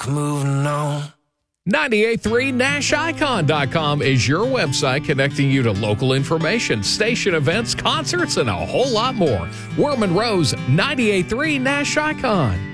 moving on. 983nashicon.com is your website connecting you to local information, station events, concerts, and a whole lot more. We're Monroe's 98.3 Nash Icon.